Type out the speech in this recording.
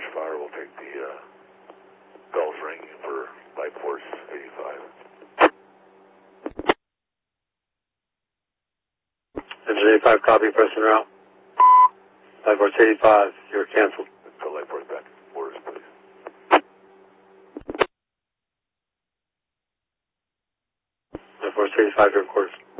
Force Fire will take the bells ringing for Light Force 85. Engine 85, copy, pressing route. Light Force 85, you're canceled. Tell Light Force back orders, please. Light Force 85, you're of course.